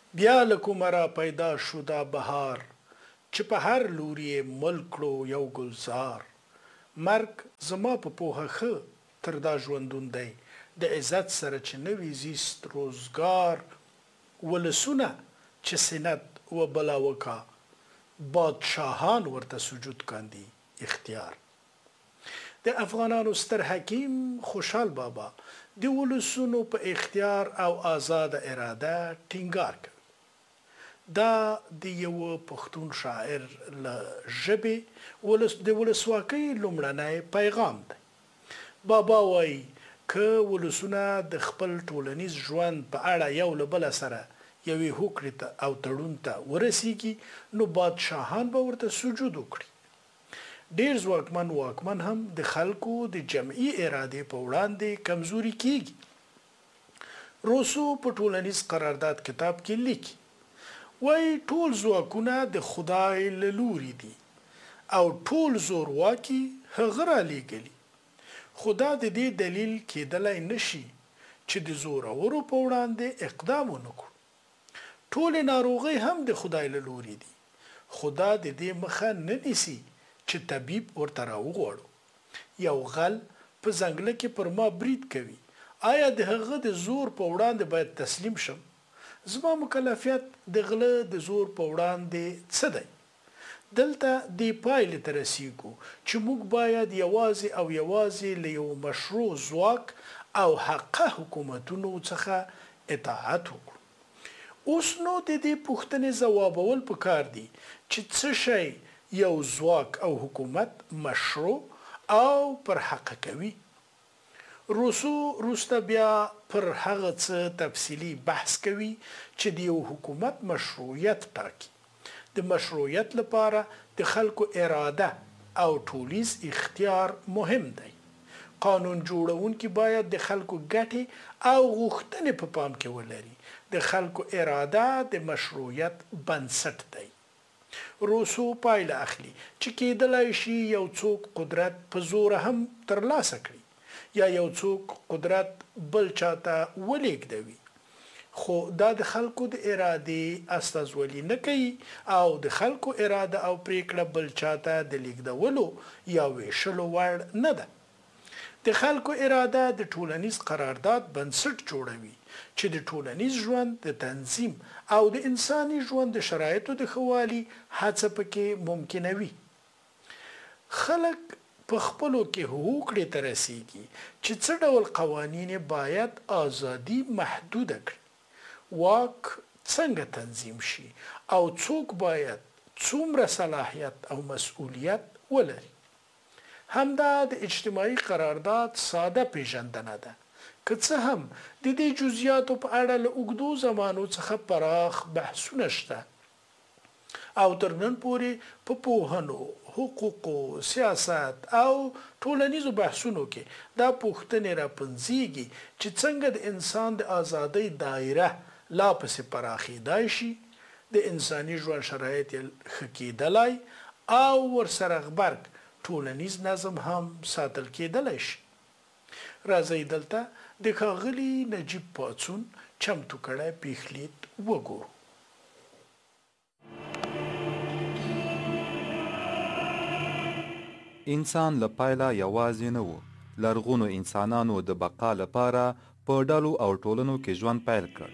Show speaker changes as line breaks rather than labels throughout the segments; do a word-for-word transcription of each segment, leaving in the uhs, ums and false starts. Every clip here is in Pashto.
بیا له کومه را پیدا شو دا بهار چې په هر لوري یې مل کړو یو ګلزار. مرګ زما په پوهه ښه تر دا ژوندون دی، د عزت سره چې نوي زیست روزګار. ولسونه چې سنت و بلا وکا، بادشاهان ورته سجود کاندي اختیار. د افغانانو ستر حکیم خوشحال بابا د ولسونو په اختیار او آزاد اراده ټینګار کوي. دا د یو پښتون شاعر له ژبې ولس د ولسواکۍ لومړنی پیغام دی. بابا وایي که ولسونه د خپل ټولنیز ژوند په اړه یو له بله سره یوې هوکړې ته او تړون ته ورسیږي، نو بادشاهان به ورته سجود وکړي. ډیر ځواکمن واکمن هم د خلکو د جمعي ارادې په وړاندې کمزوري کیږي. روسو په ټولنیز قرارداد کتاب کې لیکي، وای ټول ځواکونه د خدای له لوري دي او ټول زورواکي هغه را لیږلي. خدا د دې دلیل کېدلی نشي چې د زورورو په وړاندې اقدام ونه کړو. ټولې ناروغۍ هم د خدای له لوري دي. خدا د دې مخه نه نیسي چې طبيب ورته راوغواړو. یو غل په ځنګله کې پر ما برید کوي، آیا د هغه د زور په وړاندې باید تسلیم شم؟ زما مکلفیت د غله د زور په وړاندې څه دی؟ دلته د پایلې ته رسیږو چې موږ باید یوازې او یوازې له یو مشروع ځواک او حقه حکومتونو څخه اطاعت وکړو. اوس نو د دې پوښتنې ځوابول پکار دي چې څه شی یو ځواک او حکومت مشروع او پر حق کوي. روسو روسته بیا پر هغه څه تفصیلی بحث کوي چې د یو حکومت مشروعیت ټاکي. د مشروعیت لپاره د خلکو اراده او ټولیز اختیار مهم دی. قانون جوړونکي باید د خلکو ګټې او غوښتنې په پام کې ولري. د خلکو اراده د مشروعیت بنسټ دی. روسو پایله اخلي چې کېدلای شي یو څوک قدرت په زور هم ترلاسه کړي یا یو څوک قدرت بل چاته ولېږدوي، خو دا د خلکو د ارادې استازولي نه کوي او د خلکو اراده او پریکړه بل چاته د لیږدولو یا ویشلو وړ نه ده. د خلکو اراده د ټولنیز قرارداد بنسټ جوړوي چې د ټولنیز ژوند د تنظیم او د انساني ژوند د شرایطو د ښه والي هڅه پکې ممکنوي. خلک په خپلو کې هوکړې ته رسیږي چې څه ډول قوانین باید ازادي محدوده کړي، واک څنګه تنظیم شي او څوک باید څومره صلاحیت او مسؤلیت ولري. همدا د اجتماعي قرارداد ساده پیژندنه ده، که څه هم د دې جزئیاتو په اړه له اوږدو زمانو څخه پراخ بحثونه شته او تر نن پورې په پوهنو، حقوقو، سیاست او ټولنیزو بحثونو کې دا پوښتنې راپنځېږي چې څنګه د انسان د ازادۍ دایره لا پسې پراخېدای شي، د انساني ژوند شرایط ښه کېدلی او ورسره غبرګ ټولنیز نظم هم ساتل کېدلی شي. راځئ دلته د ښاغلي نجیب پاڅون چمتو کړی پیښلیک وګورو.
انسان له پیله یوازې نه و. لرغونو انسانانو د بقا لپاره په ډلو او ټولنو کې ژوند پیل کړ.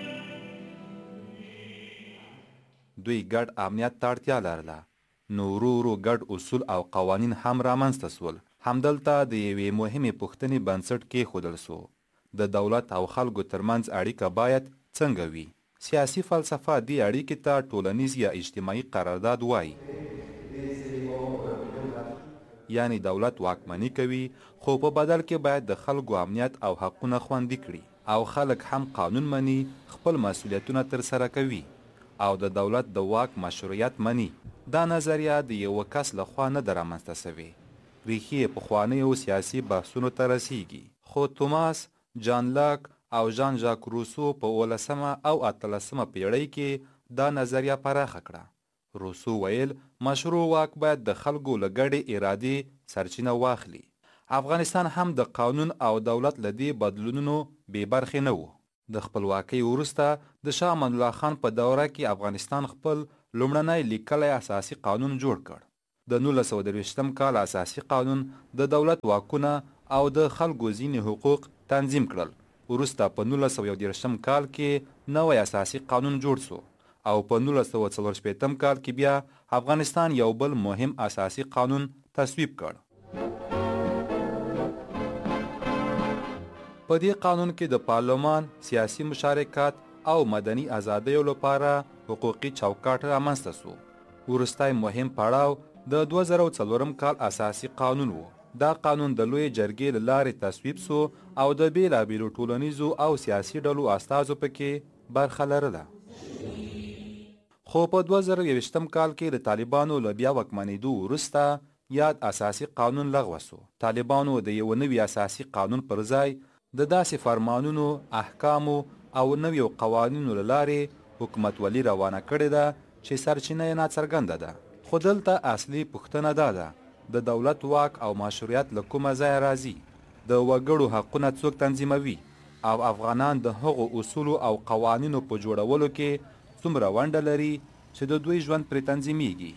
دوی ګډ امنیت ته اړتیا لرله، نو ورو ورو ګډ اصول او قوانین هم رامنځته سول. همدلته د یوې مهمې پوښتنې بنسټ کېښودل سو: د دولت او خلکو ترمنځ اړیکه باید څنګه وي؟ سیاسي فلسفه دې اړیکې ته ټولنیز یا اجتماعي قرارداد وایي. یعنی دولت واکمني کوي، خو په بدل کې باید د خلکو امنیت او حقونه خوندي کړي، او خلک هم قانون مني، خپل مسؤلیتونه ترسره کوي او د دولت د واک مشروعیت مني. دا نظریه د یو کس لخوا نه ده رامنځته سوې. ریښې پخوانیو سیاسي بحثونو ته رسیږي، خو توماس جان لاک او ژان ژاک روسو په اوولسمه او اتلسمه پیړۍ کې دا نظریه پراخه کړه. روسو ویل مشروع واک باید د خلکو له ګډې ارادې سرچینه واخلي. افغانستان هم د قانون او دولت له دې بدلونونو بې برخې نه و. د خپلواکۍ وروسته د شاه امان الله خان په دوره کې افغانستان خپل لومړنی لیکلی اساسي قانون جوړ کړ. د نولس سوه درویشتم کال اساسي قانون د دولت واکونه او د خلکو ځینې حقوق تنظیم کړل. وروسته په نولس سوه یو دېرشم کال کې نوی اساسي قانون جوړ سو او په نولس سوه څلور شپېتم کال کې بیا افغانستان یو بل مهم اساسي قانون تصویب کړ. په دې قانون کې د پارلمان سیاسي مشارکت او مدني ازادیو لپاره حقوقي چوکاټ رامنځته سو. وروستی مهم پړاو د دوه زره څلورم کال اساسي قانون و. دا قانون د لوی جرګې له لارې تصویب سو او د بیلابیلو ټولنیزو او سیاسي ډلو استازو پکې برخه لرله. خو په دوه زره یوویشتم کال کې د طالبانو له بیا واکمنېدو وروسته یاد اساسي قانون لغوه سو. طالبانو د یو نوي اساسي قانون پر ځای د داسې فرمانونو، احکامو او نویو قوانینو له لارې حکومتولي روانه کړې ده چې سرچینه یې ناڅرګنده ده. خو دلته اصلي پوښتنه دا ده د دولت واک او مشروعیت له کومه ځایه راځي؟ د وګړو حقونه څوک تنظیموي؟ او افغانان د هغو اصولو او قوانینو په جوړولو کې څومره ونډه لري چې د دوی ژوند پرې تنظیمیږي؟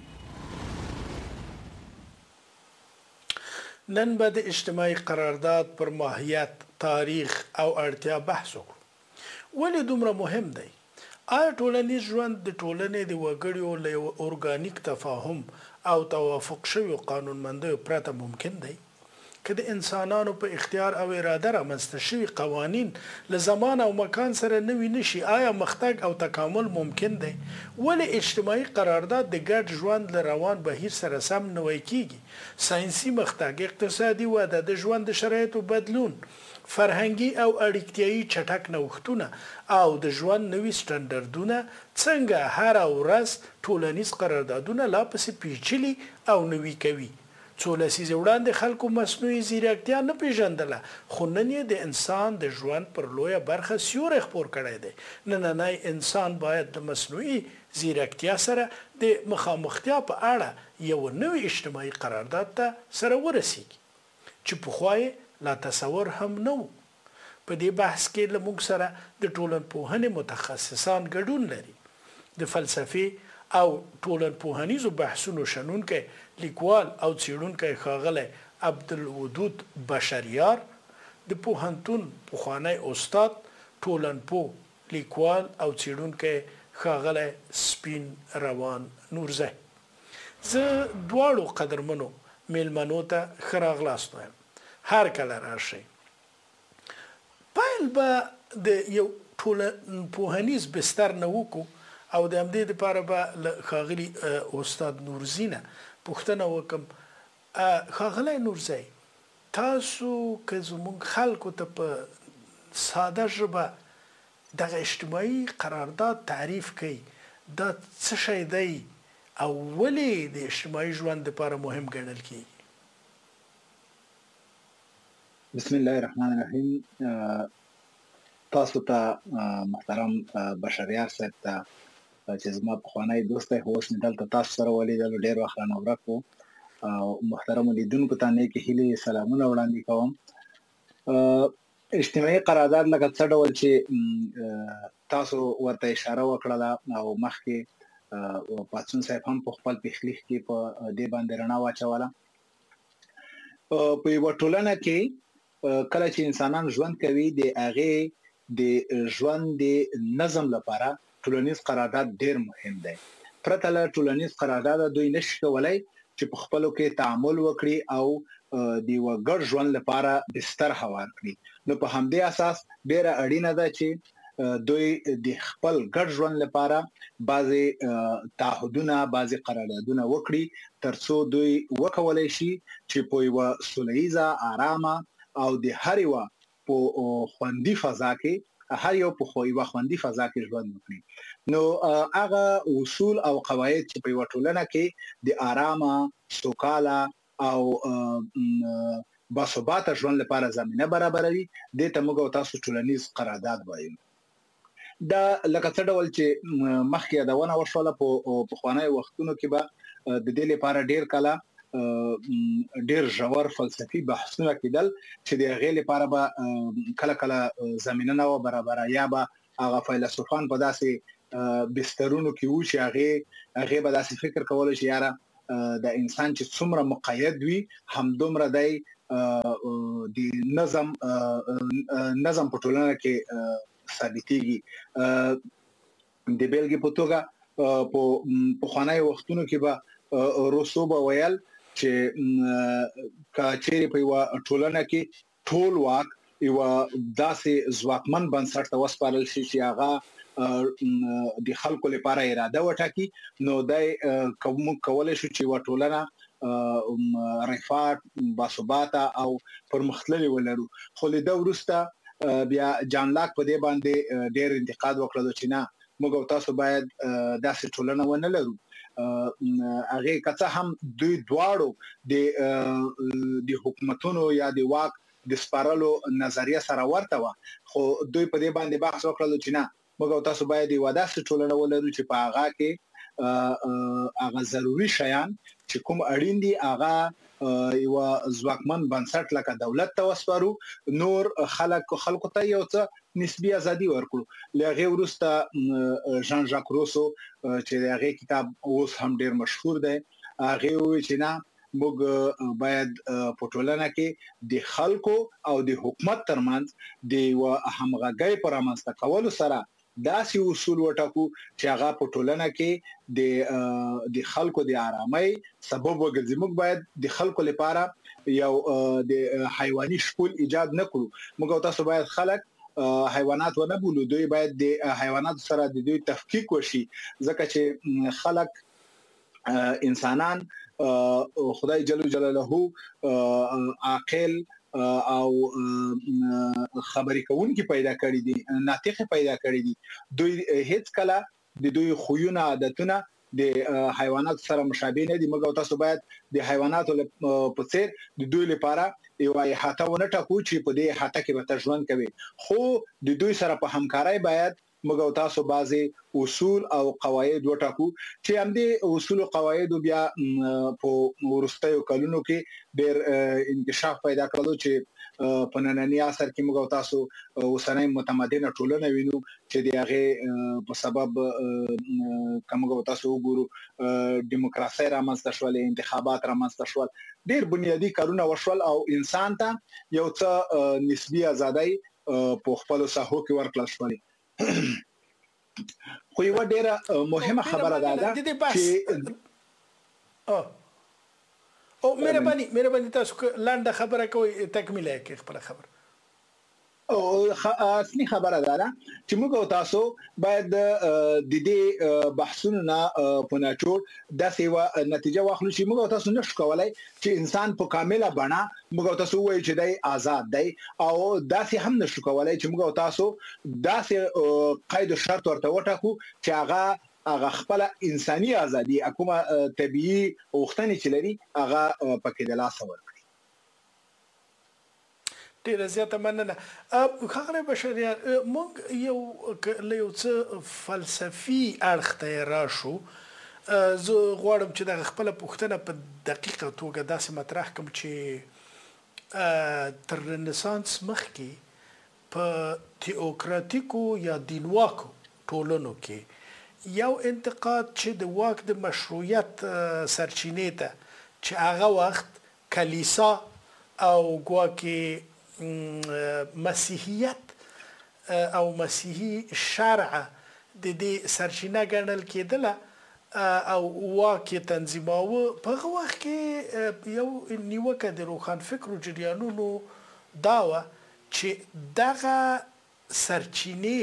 نن به د اجتماعي قرارداد پر ماهیت، تاریخ او اړتیا بحث وکړو. ولې دومره مهم دی؟ آیا ټولنیز ژوند د ټولنې د وګړو له یو ارګانیک تفاهم او توافق شویو قانونمندیو پرته ممکن دی؟ که د انسانانو په اختیار او اراده رامنځته شوي قوانین له زمان او مکان سره نوي نشي، آیا مختګ او تکامل ممکن دی؟ ولې اجتماعي قرارداد د ګډ ژوند له روان بهیر سره سم نوی کیږي؟ ساینسي مختګ، اقتصادي وده، د ژوند د شرایطو بدلون، فرهنګي او اړیکتیایي چټک نوښتونه او د ژوند نوي سټنډردونه څنګه هره ورځ ټولنیز قراردادونه لا پسې پیچلي او نوي کوي. څو لسیزې وړاندې خلکو مصنوعي ځیرکتیا نه پیژندله، خو نن یې د انسان د ژوند پر لویه برخه سیوری خپور کړی دی. نننی انسان باید د مصنوعي ځیرکتیا سره د مخامختیا په اړه یو نوی اجتماعي قرارداد ته سره ورسیږي چې پخوا یې لا تصور هم نه و. په دې بحث کې له موږ سره د ټولنپوهنې متخصصان ګډون لري. د فلسفې او ټولنپوهنیزو بحثونو شنونکی، لیکوال او څیړونکی ښاغلی عبدالودود بشریار، د پوهنتون پخوانی استاد، ټولنپوه، لیکوال او څیړونکی ښاغلی سپین روان نورزی. زه دواړو قدرمنو میلمنو ته ښه راغلاست وایم. هر کله راشئ. پیل به د یو ټولنپوهنیز بستر نه وکړو او د همدې دپاره به له ښاغلي استاد نورزي نه پوښتنه وکړم. ښاغلی نورزی، تاسو که زموږ خلکو ته په ساده ژبه دغه اجتماعي قرارداد تعریف کړئ، دا څه شی دی او ولې د اجتماعي ژوند دپاره مهم ګڼل کیږي؟
بسم الله الرحمن الرحیم. تاسو ته محترم بشریار صاحب ته چې زما پخوانی دوست دی، خو اوس مې دلته تاسو سره ولیدلو، ډېر وخت رانه ورک و. او محترمو لیدونکو ته نیکې هیلې، سلامونه وړاندې کوم. اجتماعي قرارداد لکه څه ډول چې تاسو ورته اشاره وکړله او مخکې پاڅون صاحب هم په خپل پیښلیک کې په دې باندې رڼا واچوله. په یوه ټولنه کې کله چې انسانان ژوند کوي، د هغې د ژوند د نظم لپاره ټولنیز قرارداد ډیر مهم دی. پرته له ټولنیز قرارداد دوی نشي کولای چې په خپلو کې تعامل وکړي او د یوه ګډ ژوند لپاره بستر هوار کړي. نو په همدې اساس ډیره اړینه ده چې دوی د خپل ګډ ژوند لپاره بعضې تعهدونه، بعضې قراردادونه وکړي، ترڅو دوی وکولی شي چې په یوه سوله ییزه، آرامه او د هر یوه په خوندي فضا کې هر یو په یوه خوندي فضا کې ژوند وکړي. نو هغه اصول او قواعد چې په یوه ټولنه کې د آرامه، سوکاله او باثباته ژوند لپاره زمینه برابروي، دې ته موږ او تاسو ټولنیز قرارداد وایو. دا لکه څه ډول چې مخکې یادونه وشوله، په پخوانیو وختونو کې به د دې لپاره ډیر کله ډیر ژور فلسفي بحثونه کېدل چې د هغې لپاره به کله کله زمینه نه وه برابره یا به هغه فیلسوفان په داسې بسترونو کې وو چې هغې هغې به داسې فکر کولو چې یاره د انسان چې څومره مقید وي همدومره دی د نظم نظم په ټولنه کې ثابتېږي. د بیلګې په توګه په پخوانیو وختونو کې به روسو به ویل چې که چیرې په یوه ټولنه کې ټول واک یوه داسې ځواکمن بنسټ ته وسپارل شي چې هغه د خلکو لپاره اراده وټاکي نو دی موږ کولی شو چې یوه ټولنه رفاه باثباته او پرمختللې ولرو. خو له ده وروسته بیا جان لاک په دې باندې ډېر انتقاد وکړلو چې نه موږ او تاسو باید داسې ټولنه ونه لرو. هغې که څه هم دوی دواړو د حکومتونو یا د واک د سپارلو نظریه سره ورته وه خو دوی په دې باندې بحث وکړلو چې نه موږ او تاسو باید یوه داسې ټولنه ولرو چې په هغه کې هغه ضروري شیان چې کوم اړین دي هغه یوه ځواکمن بنسټ لکه دولت ته وسپارو نور خلک خلکو ته یو څه نسبي ازادي ورکړو. له هغې وروسته ژان ژاک روسو چې د هغې کتاب اوس هم ډېر مشهور دی هغې وویل چې نه موږ باید په ټولنه کې د خلکو او د حکومت ترمنځ د یوه همغږۍ په رامنځته کولو سره داسې اصول وټاکو چې هغه په ټولنه کې د د خلکو د آرامۍ سبب وګرځي. موږ باید د خلکو لپاره یو د حیواني شپول ایجاد نه کړو. موږ او تاسو باید خلک حیوانات ونه بولو دوی باید د حیوانات سره د دوی تفکیک وشي ځکه چې خلک انسانان خدای جل جلاله عاقل او خبرې کوونکي پیدا کړي دي ناطق پیدا کړي دي. دوی هیڅ کله د دوی خویونه عادتونه د حیوانات سره مشابه نه دي. موږ او تاسو باید د حیواناتو په څیر د دوی لپاره یو احاطه ونه ټاکو چې په دې احاطه کې به ژوند کوي خو د دوی سره په همکارۍ باید موږ او تاسو بعضي اصول او قواعد وټاکو چې همدې اصول او قواعد بیا په ورستیو کلونو کې ډېر انکشاف پیدا کړلو چې په ننني عصر کې موږ او تاسو اوسنۍ متمدنه ټولنه وینو چې د هغې په سبب که موږ او تاسو وګورو دیموکراسي رامنځته شول انتخابات رامنځته شول ډېر بنیادي کارونه وشول او انسان ته یو څه نسبي ازادۍ په خپلو ساحو کې ورکړل شولې. خو یوه ډېره مهمه خبره دا ده چې
او مهرباني مهرباني تاسو لنډه خبره کوئ تکمیله یې کړئ خپله خبره.
او اصلي خبره دا ده چې موږ او تاسو باید د دې بحثونو نه په ناچور داسې یوه نتیجه واخلو چې موږ او تاسو نشو کولی چې انسان په کامله بڼه موږ او تاسو ووایو چې دی آزاد دی او داسې هم نشو کولی چې موږ او تاسو داسې قید و شرط ورته وټاکو چې هغه هغه خپل انساني ازادي کومه طبيعي غوښتنې چې لري هغه پکې د لاس ورکړي.
ډېر زیاته مننه. ښاغلی بشریان موږ یو له یو څه فلسفي اړخ ته راشو. زه غواړم چې دغه خپله پوښتنه په دقیقه توګه داسې مطرح کړم چې تر رنسانس مخکې په تیوکراتیکو یا دینواکو ټولنو کې یو انتقاد چې د واک د مشروعیت سرچینې ته چې هغه وخت کلیسا او ګواکې مسیحیت او مسیحي شرع د دې سرچینه ګڼل کېدله او واک یې تنظیماوه. په هغه وخت کې یو نیوکه د روښانفکرو جریانونو دا وه چې دغه سرچینې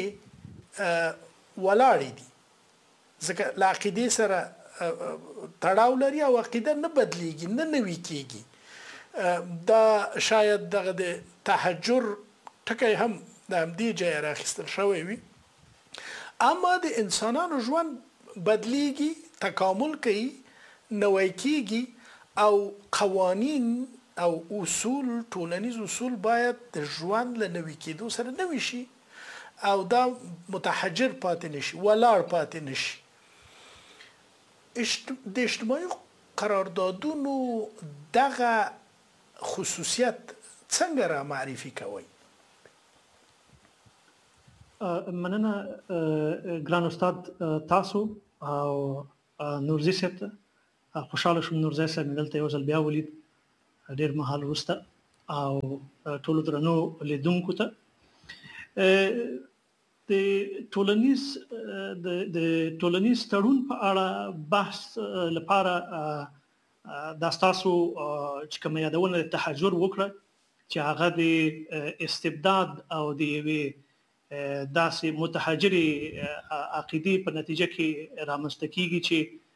ولاړې دي ځکه له عقیدې سره تړاو لري او عقیده نه بدلیږي نه نوي کېږي. دا شاید دغه د تحجر ټکی هم د همدې ځایه راخیستل شوی وي. اما د انسانانو ژوند بدلیږي تکامل کوي نوی کېږي او قوانین او اصول ټولنیز اصول باید د ژوند له نوي کېدو سره نوي شي او دا متحجر پاتې نشي ولاړ پاتې نشي. د اجتماعي قراردادونو دغه خصوصیت څنګه را معرفي کوي؟
مننه ګران استاد تاسو او نورزي صاحب ته خوشاله شوم نورزي صاحب مې دلته یو ځل بیا ولید ډېر مهال وروسته او ټولو درنو لیدونکو ته د ټولنیز د ټولنیز تړون په اړه بحث لپاره دا ستاسو چې کوم یادونه د تحجر وکړه چې هغه د استبداد او د یوې داسې متحجرې عقیدې په نتیجه کې رامنځته کیږي چې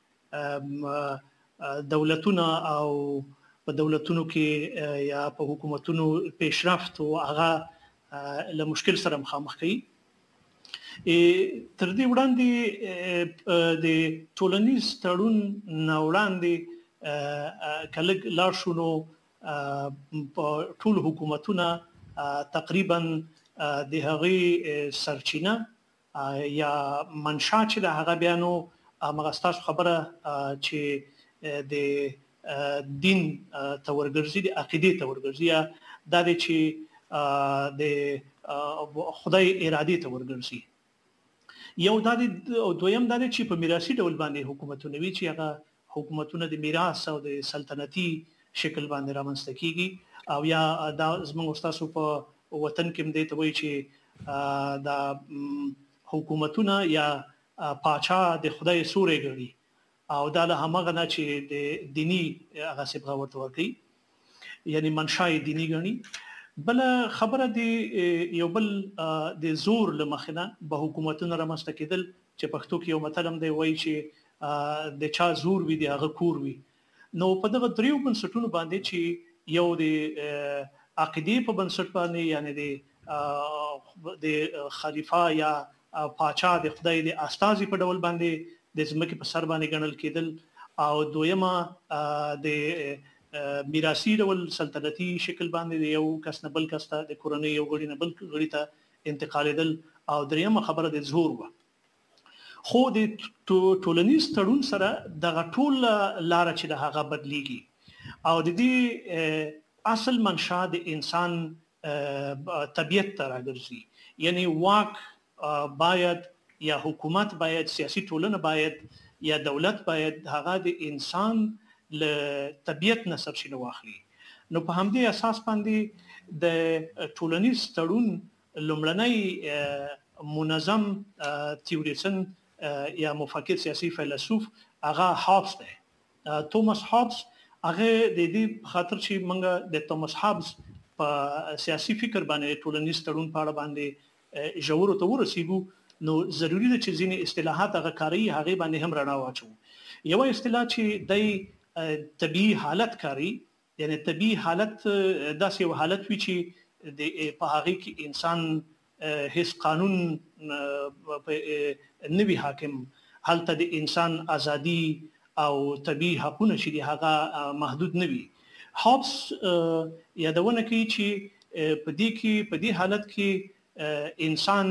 دولتونه او په دولتونو کې یا په حکومتونو پیشرفت او هغه له مشکل سره مخامخ کوي. تر دې وړاندې د ټولنیز تړون نه وړاندې کله لاړ شو نو ټول حکومتونه تقریبا د هغې سرچینه یا منشا چې د هغه بیانو هغه ستاسو خبره چې د دین تورګرځي د عقیدې تورګرځي دا د چې د خدای اراده تورګرځي. یو دا د دویم دا چې په میراثي ډول باندې حکومتونه وی چې هغه حکومتونه د میراث او د سلطنتي شکل باندې رامنځته کیږي او یا دا زموږ تاسو په وطن کې مده ته وایي چې دا حکومتونه یا پاچا د خدای سورې ګڼي او دا له همغه نه چې د دینی هغه صبغه ورته ورکړي یعنی منشای دینی ګڼي. بل خبره دی یو بل د زور لمخنه به حکومتونه رامنځته کېدل چې پښتو کې یو متل هم دی وایي چې د چا زور وي د هغه کور وي. نو په دغه دریو بنسټونو باندې چې یو د عقیدې په بنسټ باندې یعنی د د خلیفہ یا پاچا د خدای د استازي په ډول باندې د ځمکې په سر باندې ګڼل کېدل او دویمه د میراثي ډول سلطنتي شکل باندې یو کس نه بل کس ته د کورنۍ یو غړي نه بل غړي ته انتقالېدل او دریمه خبره د ظهور و. خو د ټولنیز تړون سره دغه ټول لار چې د هغه بدلیږي او د دې اصل منشا د انسان طبيعت ته راګرځي یعنی واک باید یا حکومت باید سیاسي ټولنه باید یا دولت باید هغه د انسان له طبيعت نه سرچینه واخلي. نو په همدې اساس باندې د ټولنیز تړون لومړنی منظم تیوریسن یا مفکر سیاسي فیلسوف هغه هابس دی توماس هابس. هغه د دې خاطر چې موږ د توماس هابس په سیاسي فکر باندې ټولنیز تړون په اړه باندې ژور ته ورسېږو نو ضروری ده چې ځینې اصطلاحات هغه کاری هغه باندې هم رڼا واچو. یو اصطلاح چې د طبيعي حالت کاری یعنی طبيعي حالت داسې یو حالت وي چې د په هغه کې انسان هیڅ قانون نوی حاکم هلته د انسان ازادي او طبيعي حقونه چې هغه محدود نه وي. هابس یادونه کوي چې په دې کې په دې حالت کې انسان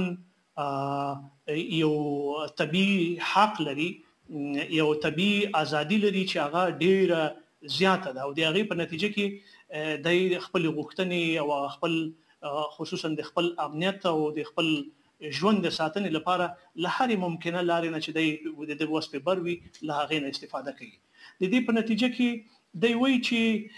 یو طبيعي حق لري یو طبيعي ازادي لري چې هغه ډیره زیاته ده او د هغه په نتیجه کې د خپل غوښتنې او خپل خصوصا د خپل امنیت او د خپل ژوند د ساتنې لپاره له هرې ممکنه لارې نه چې د وس په بر وي له هغې نه استفاده کوي. د دې په نتیجه کې دی وایي چې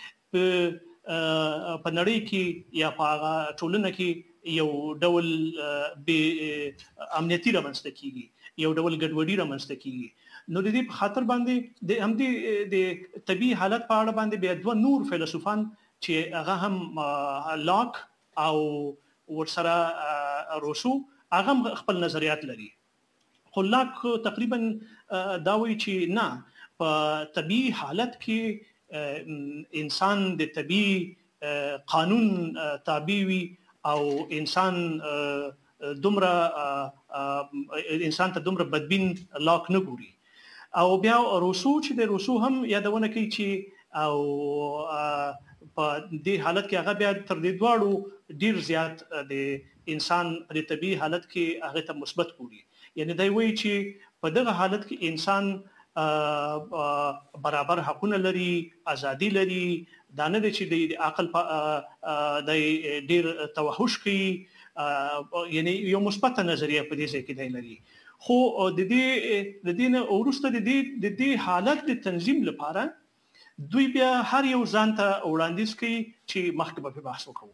په نړۍ کې یا په هغه ټولنه کې یو ډول به امنیتي رامنځته کیږي یو ډول ګډوډي رامنځته کیږي. نو د دې په خاطر باندې د همدې د طبيعي حالت په اړه باندې بیا دوه نور فیلسوفان چې هغه هم لاک او ورسره روسو هغه خپل نظریات لري. خو لاک تقریبا دا وایي چې نه په طبيعي حالت کې انسان د طبيعي قانون تابع وي او انسان دومره انسان ته دومره بدبین لاک نه ګوري. او بیا روسو چې د روسو هم یادونه کوي چې او په دې حالت کې هغه بیا تر دې دواړو ډیر زیات د انسان په طبيعي حالت کې هغه ته مثبت ګوري. یعنی دا وایي چې په دغه حالت کې انسان برابر حقونه لري، ازادي لري، دا نه چې د عقل د ډیر توحش کوي، یعنی یو مثبت نظریه په دې ځای کې دی لري. خو د دې د دې نه ورسته د دې د دې حالت د تنظیم لپاره دوی بیا هر یو ځان ته وړاندیز کوي چې مخکې به بحث وکړو.